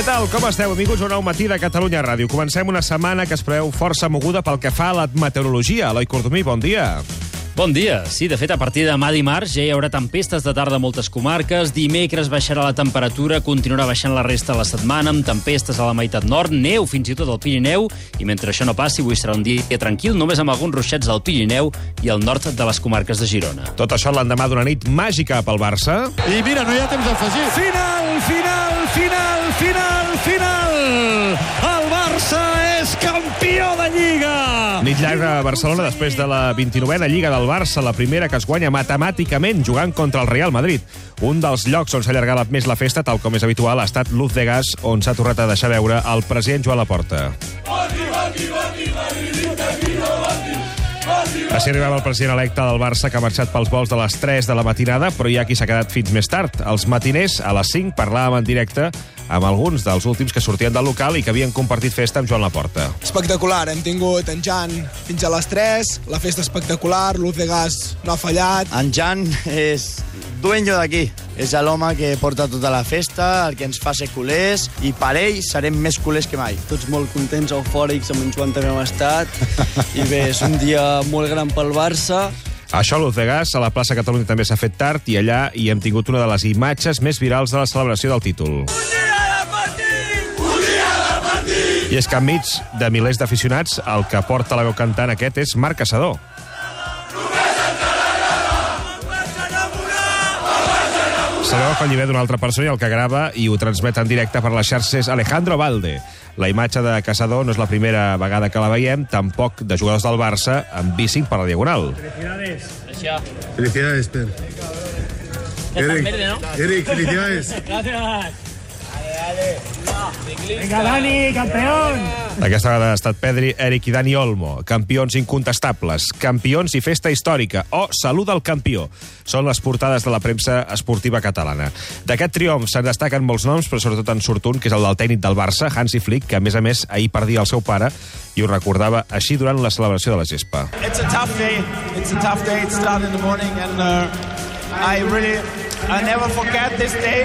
Què tal? Com esteu? Benvinguts a un nou matí de Catalunya Ràdio. Comencem una setmana que es preveu força moguda pel que fa a la meteorologia. Eloi Cordomí, bon dia. Bon dia. Sí, de fet, a partir de demà dimarts ja hi haurà tempestes de tarda a moltes comarques. Dimecres baixarà la temperatura, continuarà baixant la resta de la setmana, amb tempestes a la meitat nord, neu fins i tot al Pirineu, i mentre això no passi, avui serà un dia tranquil, només amb alguns ruixats al Pirineu i al nord de les comarques de Girona. Tot això l'endemà d'una nit màgica pel Barça. I mira, no hi ha temps d'afegir. Final! El Barça és campió de Lliga! Nit llarga a Barcelona després de la 29a Lliga del Barça, la primera que es guanya matemàticament jugant contra el Real Madrid. Un dels llocs on s'ha allargat més la festa, tal com és habitual, ha estat Luz de Gas, on s'ha tornat a deixar veure el president Joan Laporta. Així arribava el president electe del Barça, que ha marxat pels vols de les 3 de la matinada, però hi ha qui s'ha quedat fins més tard. Els matiners, a les 5, parlàvem en directe amb alguns dels últims que sortien del local i que havien compartit festa amb Joan Laporta. Espectacular, hem tingut en Jan fins a les 3, la festa espectacular, Luz de Gas no ha fallat. En Jan és dueño d'aquí, és l'home que porta tota la festa, el que ens fa ser culers, i per ell serem més culers que mai. Tots molt contents, eufòrics, amb en Joan també hem estat, i bé, és un dia molt gran pel Barça. Això, Luz de Gas, a la plaça Catalunya també s'ha fet tard, i allà hi hem tingut una de les imatges més virals de la celebració del títol. I és que enmig de milers d'aficionats, el que porta la veu cantant aquest és Marc Caçador. Sabeu que el llibre d'una altra persona i el que grava i ho transmet en directe per les xarxes Alejandro Valde. La imatge de Caçador no és la primera vegada que la veiem, tampoc de jugadors del Barça amb bicing per la diagonal. Felicidades, Per. Eric, felicidades. Venga, Dani, campeón! Aquesta vegada ha estat Pedri, Eric i Dani Olmo. Campions incontestables, campions i festa històrica, o salut del campió. Són les portades de la premsa esportiva catalana. D'aquest triomf se'n destaquen molts noms, però sobretot en surt un, que és el del tècnic del Barça, Hansi Flick, que a més ahir perdia el seu pare i ho recordava així durant la celebració de la gespa. It's a tough day. It started in the morning and I never forget this day.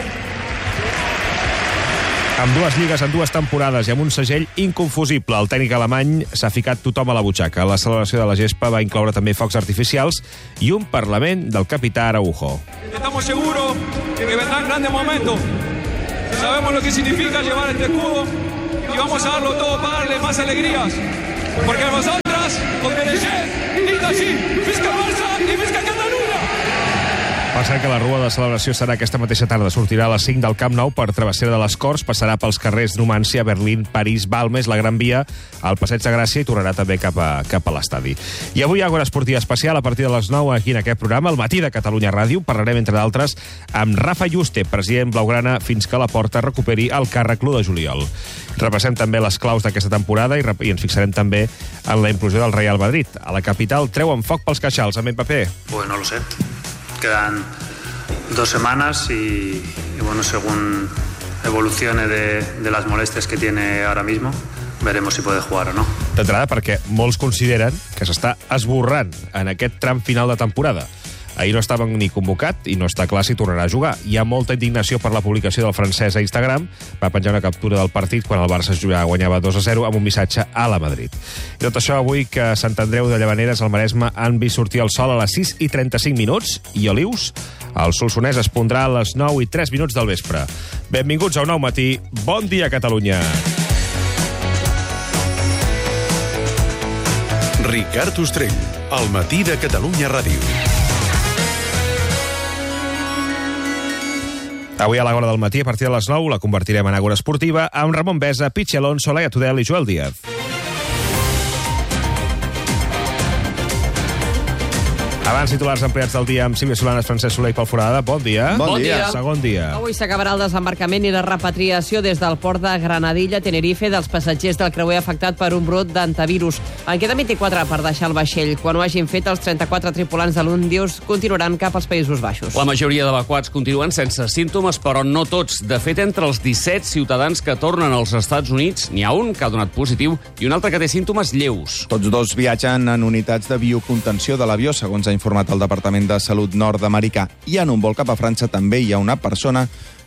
Amb dues lligues en dues temporades i amb un segell inconfusible, el tècnic alemany s'ha ficat tothom a la butxaca. La celebració de la gespa va incloure també focs artificials i un parlament del capità Araujo. Estamos seguros que vendrán grandes momentos. Sabemos lo que significa llevar este escudo y vamos a darlo todo para darle más alegrías. Porque nosotras os merecéis ir així. Visca Barça i visca Catalunya! Pensant que la rua de celebració serà aquesta mateixa tarda. Sortirà a les 5 del Camp Nou per Travessera de les Corts, passarà pels carrers Numància, Berlín, París, Balmes, la Gran Via, al Passeig de Gràcia i tornarà també cap a l'estadi. I avui hi ha una esportiva especial a partir de les 9 aquí en aquest programa, al matí de Catalunya Ràdio. Parlarem, entre d'altres, amb Rafa Yuste, president blaugrana, fins que Laporta recuperi el càrrec l'1 de juliol. Repassem també les claus d'aquesta temporada i ens fixarem també en la implosió del Real Madrid. A la capital treuen foc pels queixals amb Mbappé. Pues no lo sé. Quedan 2 semanas y bueno, según evolucione de las molestias que tiene ahora mismo, veremos si puede jugar o no. D'entrada, perquè molts consideren que s'està esborrant en aquest tram final de temporada. Ahir no estava ni convocat i no està clar si tornarà a jugar. Hi ha molta indignació per la publicació del francès a Instagram. Va penjar una captura del partit quan el Barça guanyava 2-0 amb un missatge a la Madrid. I tot això avui que a Sant Andreu de Llavaneres, al Maresme, han vist sortir el sol a les 6:35 i Olius, el Solsonès, es pondrà a les 9:03 del vespre. Benvinguts a un nou matí. Bon dia, Catalunya. Ricard Ostrell, al matí de Catalunya Ràdio. Avui a l'Agora del matí, a partir de les 9, la convertirem en Agora Esportiva amb Ramon Besa, Pichi Alonso, Laia Tudel i Joel Díaz. Abans, titulars ampliats del dia amb Sílvia Solanes, Francesc Soler i Pol Forada. Bon dia. Bon dia. Segon dia. Avui s'acabarà el desembarcament i la repatriació des del port de Granadilla, Tenerife, dels passatgers del creuer afectat per un brot d'antivirus. En queden 24 per deixar el vaixell. Quan ho hagin fet, els 34 tripulants de l'Undius continuaran cap als Països Baixos. La majoria d'evacuats continuen sense símptomes, però no tots. De fet, entre els 17 ciutadans que tornen als Estats Units, n'hi ha un que ha donat positiu i un altre que té símptomes lleus. Tots dos viatgen en unitats de biocontenció de l'avió, segons ha informat el Departament de Salut nord-americà. I en un vol cap a França també hi ha una persona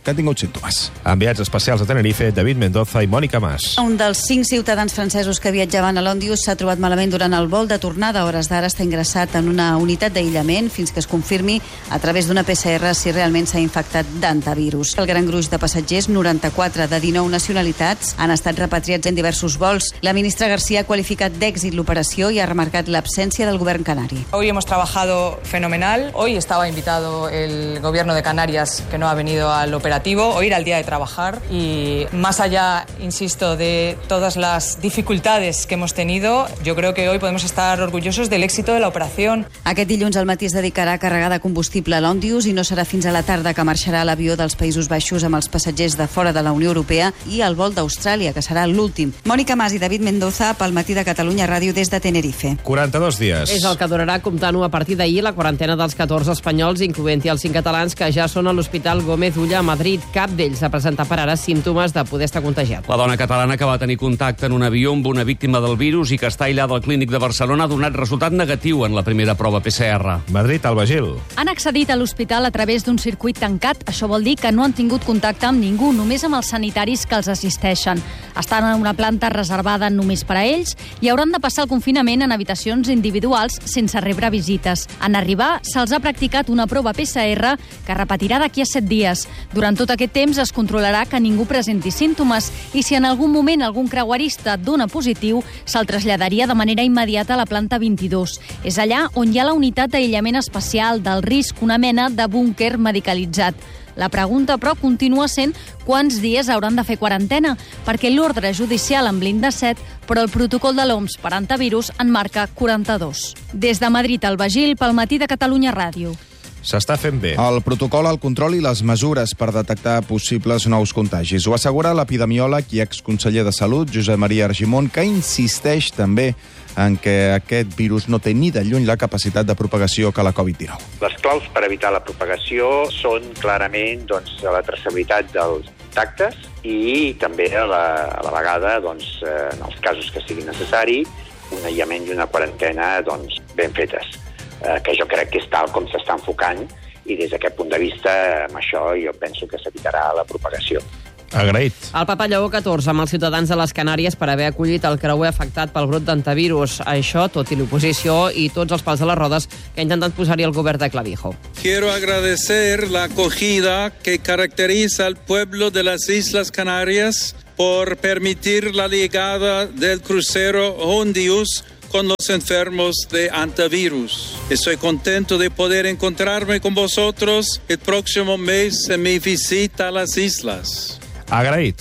que han tingut símptomes. Enviats especials a Tenerife, David Mendoza i Mònica Mas. Un dels 5 ciutadans francesos que viatjaven a l'Òndius s'ha trobat malament durant el vol de tornada. A hores d'ara està ingressat en una unitat d'aïllament fins que es confirmi a través d'una PCR si realment s'ha infectat d'antivirus. El gran gruix de passatgers, 94 de 19 nacionalitats, han estat repatriats en diversos vols. La ministra García ha qualificat d'èxit l'operació i ha remarcat l'absència del govern canari. Hoy hemos trabajado fenomenal. Hoy estaba invitado el gobierno de Canarias, que no ha venido al operativo. Hoy era el día de trabajar y más allá, insisto, de todas las dificultades que hemos tenido, yo creo que hoy podemos estar orgullosos del éxito de la operación. Aquest dilluns al matí es dedicarà a carregar de combustible a l'Òndius i no serà fins a la tarda que marxarà l'avió dels Països Baixos amb els passatgers de fora de la Unió Europea i el vol d'Austràlia, que serà l'últim. Mònica Mas i David Mendoza pel Matí de Catalunya Ràdio des de Tenerife. 42 dies. És el que durarà, comptant-ho a partir d'ahir, la quarantena dels 14 espanyols, incloent-hi els 5 catalans que ja són a l'Hospital Gómez Ulla a Madrid. Cap d'ells ha presentat per ara símptomes de poder estar contagiat. La dona catalana que va tenir contacte en un avió amb una víctima del virus i que està aïllada al Clínic de Barcelona ha donat resultat negatiu en la primera prova PCR. Madrid, Alba Gil. Han accedit a l'hospital a través d'un circuit tancat. Això vol dir que no han tingut contacte amb ningú, només amb els sanitaris que els assisteixen. Estan en una planta reservada només per a ells i hauran de passar el confinament en habitacions individuals sense rebre visites. En arribar, se'ls ha practicat una prova PCR que repetirà d'aquí a 7 dies. Durant tot aquest temps es controlarà que ningú presenti símptomes i si en algun moment algun creuerista dona positiu, se'l traslladaria de manera immediata a la planta 22. És allà on hi ha la unitat d'aïllament especial del risc, una mena de búnquer medicalitzat. La pregunta, però, continua sent quants dies hauran de fer quarantena, perquè l'ordre judicial en blinda 7, però el protocol de l'OMS per antivirus en marca 42. Des de Madrid, Alba Gil, pel Matí de Catalunya Ràdio. S'està fent bé. El protocol, el control i les mesures per detectar possibles nous contagis. Ho assegura l'epidemiòleg i exconseller de Salut, Josep Maria Argimon, que insisteix també en que aquest virus no té ni de lluny la capacitat de propagació que la Covid-19. Les claus per evitar la propagació són clarament la traçabilitat dels contactes i també a la vegada, en els casos que sigui necessari, un aïllament i una quarantena ben fetes, que jo crec que és tal com s'està enfocant i des d'aquest punt de vista, amb això jo penso que s'evitarà la propagació. Agraït. El papa Lleó XIV amb els ciutadans de les Canàries per haver acollit el creuer afectat pel brot d'antivirus. Això, tot i l'oposició i tots els pals a les rodes que ha intentat posar-hi el govern de Clavijo. Quiero agradecer la acogida que caracteriza al pueblo de las Islas Canarias por permitir la llegada del crucero Òndius con los enfermos de antivirus. Estoy contento de poder encontrarme con vosotros el próximo mes en mi visita a las islas. Agraït.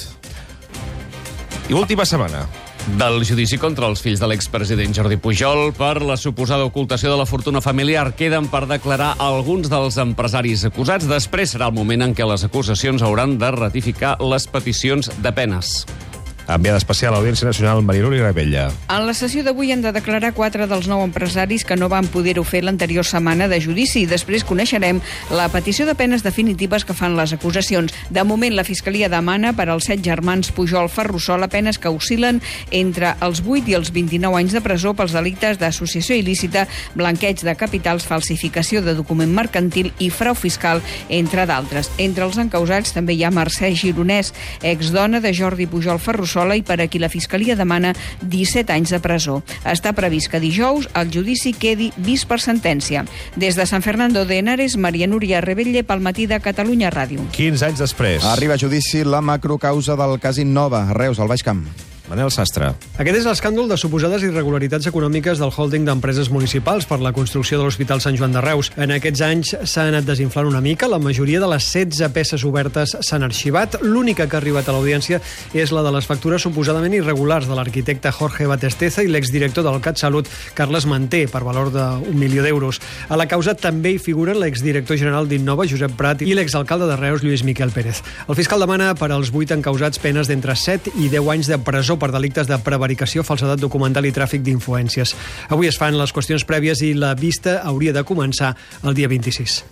I última setmana. Del judici contra els fills de l'expresident Jordi Pujol per la suposada ocultació de la fortuna familiar queden per declarar alguns dels empresaris acusats. Després serà el moment en què les acusacions hauran de ratificar les peticions de penes. Enviada especial a l'Audiència Nacional, Maria Núria Ravella. En la sessió d'avui han de declarar 4 dels 9 empresaris que no van poder-ho fer l'anterior setmana de judici. Després coneixerem la petició de penes definitives que fan les acusacions. De moment, la Fiscalia demana per als 7 germans Pujol Ferrusola penes que oscil·len entre els 8 i els 29 anys de presó pels delictes d'associació il·lícita, blanqueig de capitals, falsificació de document mercantil i frau fiscal, entre d'altres. Entre els encausats també hi ha Mercè Gironès, exdona de Jordi Pujol Ferrusola, i per a qui la Fiscalia demana 17 anys de presó. Està previst que dijous el judici quedi vist per sentència. Des de Sant Fernando de Henares, Maria Núria Rebelle pel Matí de Catalunya Ràdio. 15 anys després. Arriba a judici la macrocausa del cas Innova, a Reus, al Baix Camp. Manel Sastre. Aquest és l'escàndol de suposades irregularitats econòmiques del holding d'empreses municipals per la construcció de l'Hospital Sant Joan de Reus. En aquests anys s'ha anat desinflant una mica. La majoria de les 16 peces obertes s'han arxivat. L'única que ha arribat a l'audiència és la de les factures suposadament irregulars de l'arquitecte Jorge Batesteza i l'exdirector del CatSalut, Carles Manté, per valor d'1 milió d'euros. A la causa també hi figuren l'exdirector general d'Innova, Josep Prat, i l'exalcalde de Reus, Lluís Miquel Pérez. El fiscal demana per als 8 encausats penes d'entre 7 i 10 anys de presó per delictes de prevaricació, falsedat documental i tràfic d'influències. Avui es fan les qüestions prèvies i la vista hauria de començar el dia 26.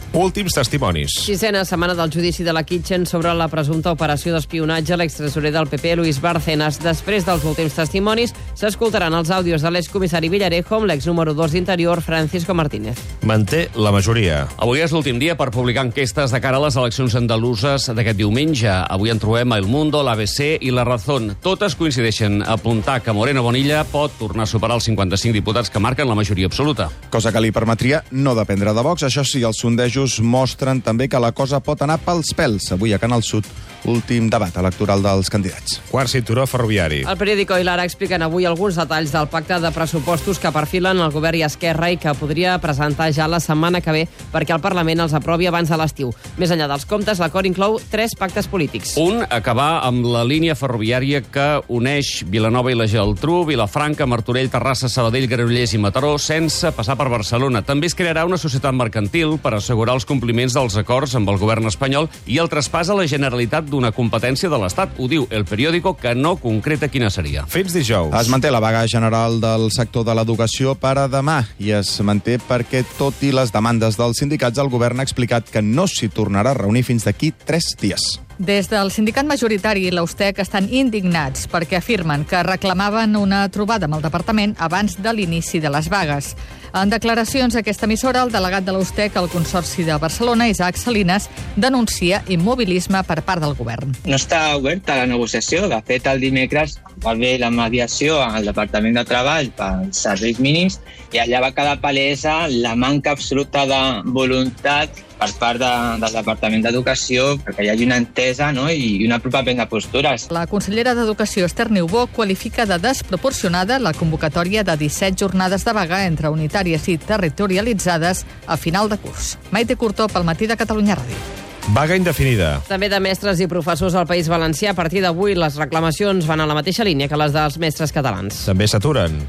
Últims testimonis. 6a setmana del judici de la Kitchen sobre la presumpta operació d'espionatge a l'extresorer del PP, Luis Bárcenas. Després dels últims testimonis, s'escoltaran els àudios de l'excomissari Villarejo amb l'ex número 2 d'Interior, Francisco Martínez. Manté la majoria. Avui és l'últim dia per publicar enquestes de cara a les eleccions andaluses d'aquest diumenge. Avui en trobem a El Mundo, l'ABC i La Razón. Totes coincideixen a apuntar que Moreno Bonilla pot tornar a superar els 55 diputats que marquen la majoria absoluta. Cosa que li permetria no dependre de Vox. Això sí, els sondejos mostren també que la cosa pot anar pels pèls. Avui a Canal Sud, últim debat electoral dels candidats. Quart cinturó ferroviari. El periòdico i l'Ara expliquen avui alguns detalls del pacte de pressupostos que perfilen el govern i Esquerra i que podria presentar ja la setmana que ve perquè el Parlament els aprovi abans de l'estiu. Més enllà dels comptes, l'acord inclou 3 pactes polítics. Un, acabar amb la línia ferroviària que uneix Vilanova i la Geltrú, Vilafranca, Martorell, Terrassa, Sabadell, Granollers i Mataró, sense passar per Barcelona. També es crearà una societat mercantil per assegurar els compliments dels acords amb el govern espanyol i el traspàs a la Generalitat d'una competència de l'Estat. Ho diu El Periódico, que no concreta quina seria. Fins dijous. Es manté la vaga general del sector de l'educació per a demà i es manté perquè, tot i les demandes dels sindicats, el govern ha explicat que no s'hi tornarà a reunir fins d'aquí 3 dies. Des del sindicat majoritari i l'Austec estan indignats perquè afirmen que reclamaven una trobada amb el departament abans de l'inici de les vagues. En declaracions a aquesta emissora, el delegat de l'Austec al Consorci de Barcelona, Isaac Salinas, denuncia immobilisme per part del govern. No està oberta la negociació. De fet, el dimecres va haver la mediació al Departament de Treball pels serveis mínims i allà va quedar palesa la manca absoluta de voluntat per part del Departament d'Educació perquè hi hagi una entesa, no? I un apropament de postures. La consellera d'Educació, Esther Niubó, qualifica de desproporcionada la convocatòria de 17 jornades de vaga entre unitàries i territorialitzades a final de curs. Maite Curtó, pel Matí de Catalunya Ràdio. Vaga indefinida. També de mestres i professors al País Valencià. A partir d'avui, les reclamacions van a la mateixa línia que les dels mestres catalans. També s'aturen.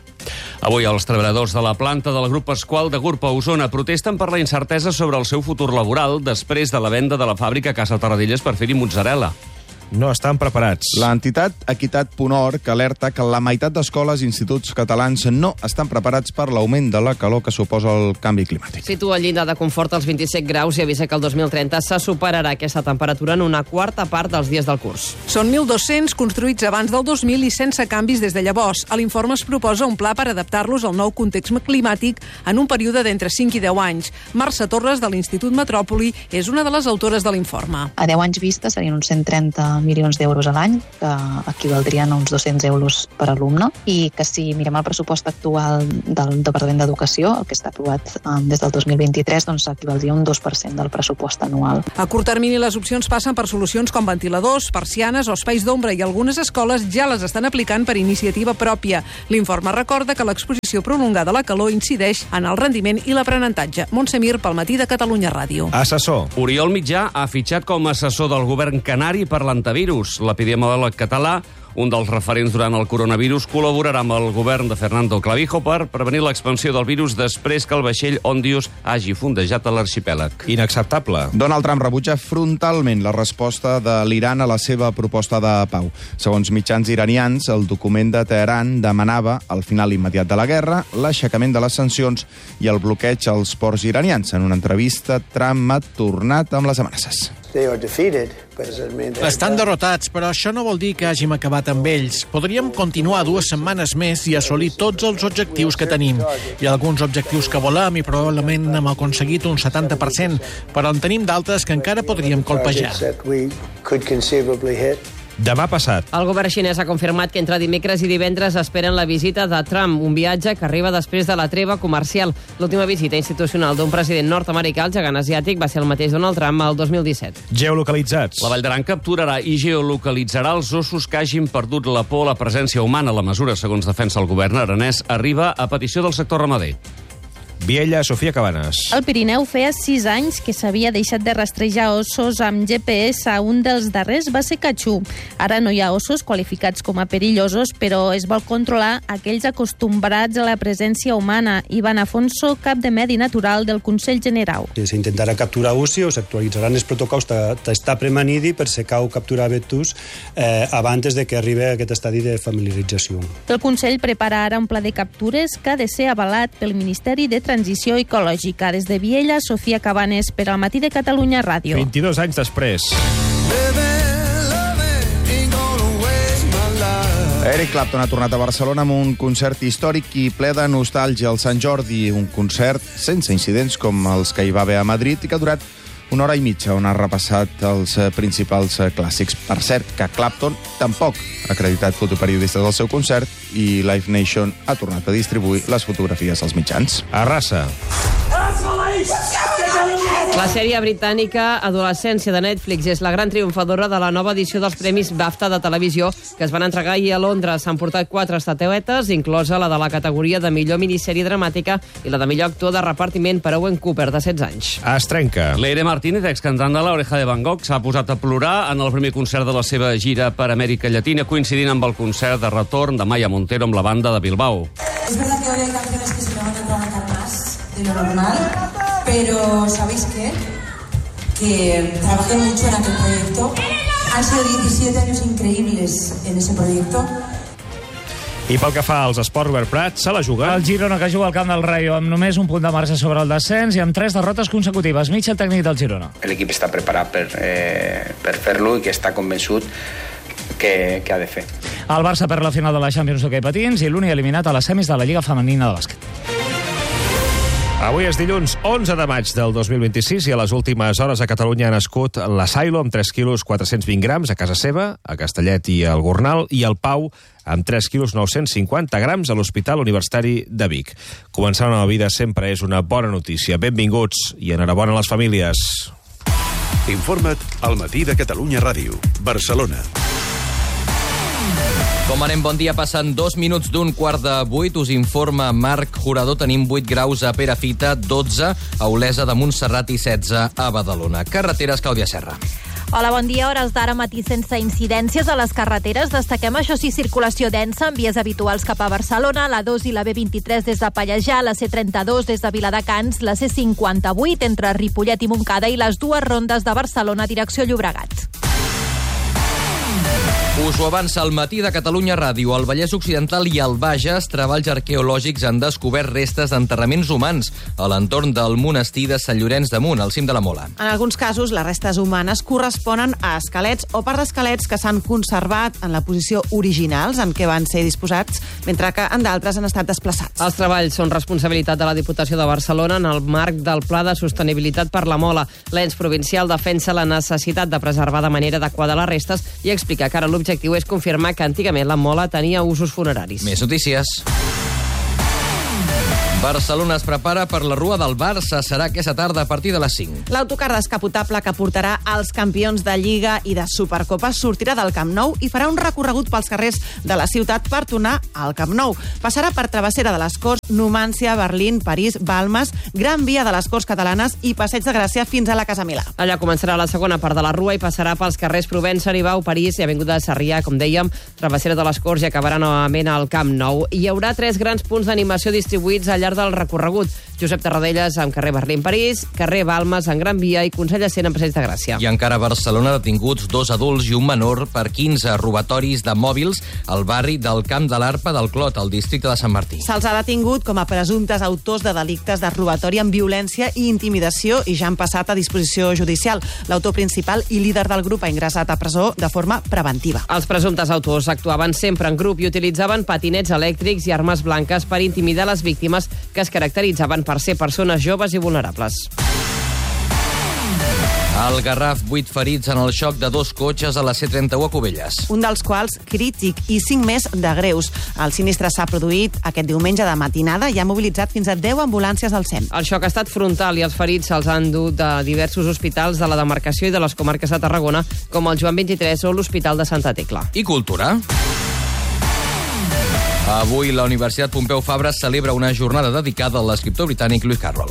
Avui els treballadors de la planta del grup Pasqual de Gurb a Osona protesten per la incertesa sobre el seu futur laboral després de la venda de la fàbrica a Casa Tarradellas per fer-hi mozzarella. No estan preparats. L'entitat Equitat.org alerta que la meitat d'escoles i instituts catalans no estan preparats per l'augment de la calor que suposa el canvi climàtic. Situa el llindar de confort als 27 graus i avisa que el 2030 se superarà aquesta temperatura en una quarta part dels dies del curs. Són 1.200 construïts abans del 2000 i sense canvis des de llavors. A l'informe es proposa un pla per adaptar-los al nou context climàtic en un període d'entre 5 i 10 anys. Mercè Torres, de l'Institut Metròpoli, és una de les autores de l'informe. A 10 anys vista serien uns 130 milions d'euros a l'any, que equivaldrien a uns 200 euros per alumne, i que si mirem el pressupost actual del Departament d'Educació, el que està aprovat des del 2023, doncs equivaldria a un 2% del pressupost anual. A curt termini, les opcions passen per solucions com ventiladors, persianes o espais d'ombra, i algunes escoles ja les estan aplicant per iniciativa pròpia. L'informe recorda que l'exposició prolongada a la calor incideix en el rendiment i l'aprenentatge. Montse Mir, pel Matí de Catalunya Ràdio. Assessor. Oriol Mitjà ha fitxat com a assessor del govern canari per l'antivirus. L'epidemiòleg català, un dels referents durant el coronavirus, col·laborarà amb el govern de Fernando Clavijo per prevenir l'expansió del virus després que el vaixell Ondius hagi fondejat a l'arxipèlag. Inacceptable. Donald Trump rebutja frontalment la resposta de l'Iran a la seva proposta de pau. Segons mitjans iranians, el document de Teheran demanava el final immediat de la guerra, l'aixecament de les sancions i el bloqueig als ports iranians. En una entrevista, Trump ha tornat amb les amenaces. Estan derrotats, però això no vol dir que hàgim acabat amb ells. Podríem continuar 2 setmanes més i assolir tots els objectius que tenim. Hi ha alguns objectius que volem i probablement hem aconseguit un 70%, però en tenim d'altres que encara podríem colpejar. Demà passat. El govern xinès ha confirmat que entre dimecres i divendres esperen la visita de Trump, un viatge que arriba després de la treva comercial. L'última visita institucional d'un president nord-americà al gegant asiàtic va ser el mateix Donald Trump el 2017. Geolocalitzats. La Vall d'Aran capturarà i geolocalitzarà els ossos que hagin perdut la por a la presència humana. La mesura, segons defensa el govern aranès, arriba a petició del sector ramader. Viella, Sofia Cabanes. El Pirineu feia 6 anys que s'havia deixat de rastrejar ossos amb GPS. Un dels darrers va ser Catxú. Ara no hi ha ossos qualificats com a perillosos, però es vol controlar aquells acostumbrats a la presència humana. Ivan Afonso, cap de Medi Natural del Consell General. S'intentarà capturar ossi o s'actualitzaran els protocols d'estar premanidi per si cau capturar vetus abans de que arribi a aquest estadi de familiarització. El Consell prepara ara un pla de captures que ha de ser avalat pel Ministeri de Transició transició ecològica. Des de Viella, Sofia Cabanes, per al Matí de Catalunya Ràdio. 22 anys després. Eric Clapton ha tornat a Barcelona amb un concert històric i ple de nostàlgia al Sant Jordi, un concert sense incidents com els que hi va haver a Madrid i que ha durat 1 hora i mitja, on ha repassat els principals clàssics. Per cert, que Clapton tampoc ha acreditat fotoperiodistes al seu concert i Live Nation ha tornat a distribuir les fotografies als mitjans. A Rassa. La sèrie britànica Adolescència de Netflix és la gran triomfadora de la nova edició dels Premis BAFTA de televisió que es van entregar ahir a Londres. S'han portat 4 estatuetes, inclosa la de la categoria de millor minissèrie dramàtica i la de millor actor de repartiment per Owen Cooper, de 16 anys. Es trenca. Leire Martínez, excantant de l'Oreja de Van Gogh, s'ha posat a plorar en el primer concert de la seva gira per Amèrica Llatina, coincidint amb el concert de retorn de Maya Montero amb la banda de Bilbao. Es verdad que hoy hay canciones que se me van a trabajar más de lo normal, pero ¿sabéis qué? Que trabajé mucho en aquel proyecto. Han sido 17 años increíbles en ese proyecto. I pel que fa als esports, Robert Prat, se la juga. El Girona, que juga al camp del Rayo amb només un punt de marge sobre el descens i amb 3 derrotes consecutives. Mitja tècnic del Girona. L'equip està preparat per fer-lo i que està convençut que ha de fer. El Barça perd la final de la Champions d'hoquei patins i l'únic eliminat a les semis de la Lliga Femenina de bàsquet. Avui és dilluns 11 de maig del 2026 i a les últimes hores a Catalunya ha nascut la Sailo amb 3 quilos 420 grams a casa seva, a Castellet i al Gornal, i el Pau amb 3 quilos 950 grams a l'Hospital Universitari de Vic. Començar una nova vida sempre és una bona notícia. Benvinguts i enhorabona a les famílies. Informa't al Matí de Catalunya Ràdio, Barcelona. Com anem? Bon dia. Passen 2 minuts d'un 7:15. Us informa Marc Jurador. Tenim 8 graus a Perafita, 12 a Olesa de Montserrat i 16 a Badalona. Carreteres, Clàudia Serra. Hola, bon dia. Hores d'ara matí sense incidències a les carreteres. Destaquem, això sí, circulació densa en vies habituals cap a Barcelona, la 2 i la B23 des de Pallejà, la C32 des de Viladecans, la C58 entre Ripollet i Montcada i les 2 rondes de Barcelona direcció Llobregat. Us ho avança el Matí de Catalunya Ràdio. Al Vallès Occidental i al Bages, treballs arqueològics han descobert restes d'enterraments humans a l'entorn del monestir de Sant Llorenç de Munt, al cim de la Mola. En alguns casos, les restes humanes corresponen a esquelets o parts d'esquelets que s'han conservat en la posició originals en què van ser disposats, mentre que en d'altres han estat desplaçats. Els treballs són responsabilitat de la Diputació de Barcelona en el marc del Pla de Sostenibilitat per la Mola. L'ens provincial defensa la necessitat de preservar de manera adequada les restes i explica que ara l'objectiu és confirmar que antigament la Mola tenia usos funeraris. Més notícies. Barcelona es prepara per la Rua del Barça. Serà aquesta tarda a partir de les 5. L'autocar descapotable que portarà els campions de Lliga i de Supercopa sortirà del Camp Nou i farà un recorregut pels carrers de la ciutat per tornar al Camp Nou. Passarà per Travessera de les Corts, Numància, Berlín, París, Balmes, Gran Via de les Corts Catalanes i Passeig de Gràcia fins a la Casa Milà. Allà començarà la segona part de la Rua i passarà pels carrers Provença, Aribau, París i Avinguda de Sarrià, com dèiem, Travessera de les Corts i acabarà novament al Camp Nou. Hi haurà 3 grans punts d'animació distribuïts al llarg del recorregut. Josep Tarradellas amb carrer Berlín-París, carrer Balmes en Gran Via i Consell de Cent en Passeig de Gràcia. I encara a Barcelona, detinguts 2 adults i un menor per 15 robatoris de mòbils al barri del Camp de l'Arpa del Clot, al districte de Sant Martí. Se'ls ha detingut com a presumptes autors de delictes de robatori amb violència i intimidació i ja han passat a disposició judicial. L'autor principal i líder del grup ha ingressat a presó de forma preventiva. Els presumptes autors actuaven sempre en grup i utilitzaven patinets elèctrics i armes blanques per intimidar les víctimes, que es caracteritzaven per ser persones joves i vulnerables. Al Garraf, 8 ferits en el xoc de 2 cotxes a la C31 a Cubelles. Un dels quals crític i 5 més de greus. El sinistre s'ha produït aquest diumenge de matinada i ha mobilitzat fins a 10 ambulàncies al SEM. El xoc ha estat frontal i els ferits se'ls han dut de diversos hospitals de la demarcació i de les comarques de Tarragona, com el Joan 23 o l'Hospital de Santa Tecla. I cultura? Avui la Universitat Pompeu Fabra celebra una jornada dedicada a l'escriptor britànic Lewis Carroll.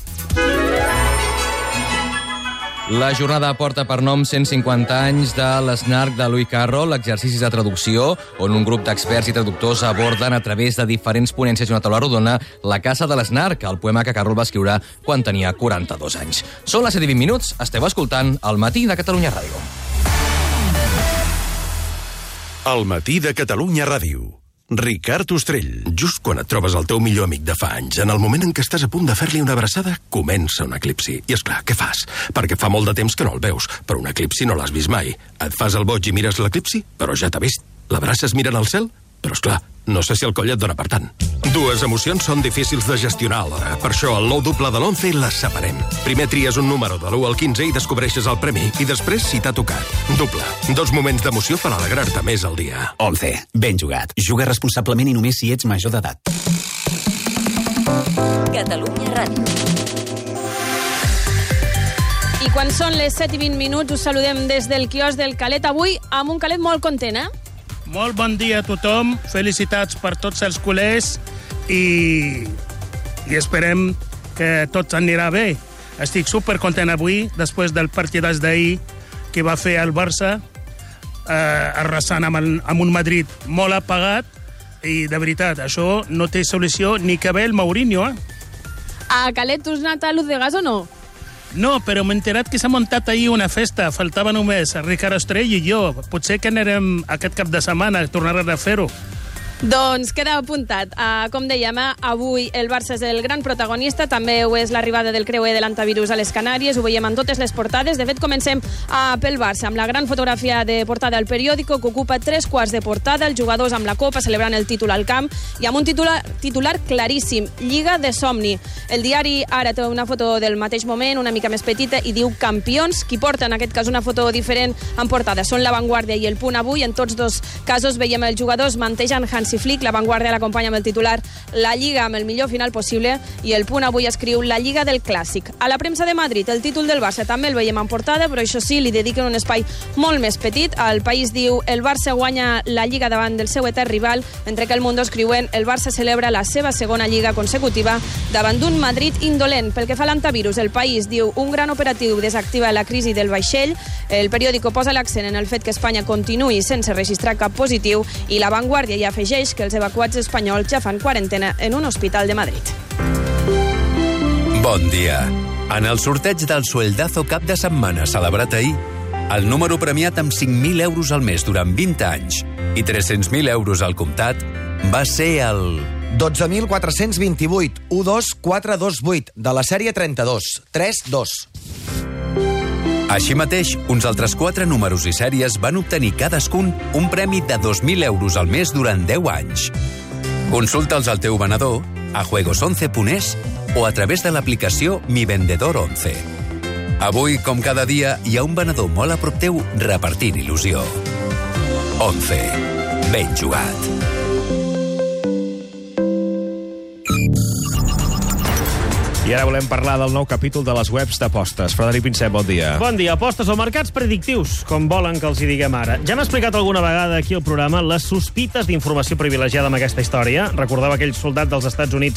La jornada porta per nom 150 anys de l'Snark de Lewis Carroll, exercicis de traducció, on un grup d'experts i traductors aborden a través de diferents ponències i una taula rodona La Casa de l'Snark, el poema que Carroll va escriure quan tenia 42 anys. Són les 7:20 minuts, esteu escoltant El Matí de Catalunya Ràdio. El Matí de Catalunya Ràdio. Ricard Ostrell. Just quan et trobes el teu millor amic de fa anys, en el moment en què estàs a punt de fer-li una abraçada, comença un eclipsi. I és clar, què fas? Perquè fa molt de temps que no el veus, però un eclipsi no l'has vist mai. Et fas el boig i mires l'eclipsi, però ja t'ha vist. L'abraces mirant al cel? Però és clar, no sé si el coll et dona per tant. Dues emocions són difícils de gestionar alhora. Per això, el nou doble de l'11 les separem. Primer tries un número de l'1 al 15 i descobreixes el premi. I després, si t'ha tocat. Doble. 2 moments d'emoció per alegrar-te més al dia. 11. Ben jugat. Juga responsablement i només si ets major d'edat. Catalunya Ràdio. I quan són les 7:20, us saludem des del quiosc del Calet. Avui amb un Calet molt content, Molt bon dia a tothom, felicitats per tots els culers i esperem que tot anirà bé. Estic supercontent avui, després del partidàs d'ahir que va fer el Barça, arrasant amb un Madrid molt apagat, i de veritat, això no té solució ni que ve el Mourinho. A Calet, tu has anat a Luz de Gas o no? No, però m'he enterat que s'ha muntat ahir una festa. Faltava només Ricard Ostrell i jo. Potser que anirem aquest cap de setmana a tornar a fer-ho. Doncs queda apuntat. Com dèiem, avui el Barça és el gran protagonista, també ho és l'arribada del creuer de l'antivirus a les Canàries, ho veiem en totes les portades. De fet, comencem pel Barça, amb la gran fotografia de portada al periòdico, que ocupa 3/4 de portada, els jugadors amb la Copa celebrant el títol al camp, i amb un titular claríssim, Lliga de somni. El diari Ara té una foto del mateix moment, una mica més petita, i diu campions. Qui porta, en aquest cas, una foto diferent en portada són La Vanguardia i El Punt Avui. En tots dos casos veiem els jugadors mantejant Hansi Flick. La Vanguardia l'acompanya amb el titular La Lliga amb el millor final possible, i El Punt Avui escriu La Lliga del Clàssic. A la premsa de Madrid, el títol del Barça també el veiem en portada, però això sí, li dediquen un espai molt més petit. El País diu el Barça guanya la Lliga davant del seu etern rival, mentre que el Mundo escriuen el Barça celebra la seva segona Lliga consecutiva davant d'un Madrid indolent. Pel que fa a l'antivirus, el País diu un gran operatiu desactiva la crisi del vaixell. El periòdico posa l'accent en el fet que Espanya continuï sense registrar cap positiu, i La Vanguardia ja afegeix que els evacuats espanyols ja fan quarantena en un hospital de Madrid. Bon dia. En el sorteig del Sueldazo cap de setmana celebrat ahir, el número premiat amb 5.000 euros al mes durant 20 anys i 300.000 euros al comptat va ser el 12.428 12428 de la sèrie 32 32. Així mateix, uns altres 4 números i sèries van obtenir cadascun un premi de 2.000 euros al mes durant 10 anys. Consulta'ls al teu venedor, a juegos11.es o a través de l'aplicació Mi Vendedor 11. Avui, com cada dia, hi ha un venedor molt a prop teu repartint il·lusió. 11. Ben jugat. I ara volem parlar del nou capítol de les webs d'apostes. Frederic Pinsent, bon dia. Bon dia. Apostes o mercats predictius, com volen que els hi diguem ara. Ja hem explicat alguna vegada aquí al programa les sospites d'informació privilegiada amb aquesta història. Recordeu aquell soldat dels Estats Units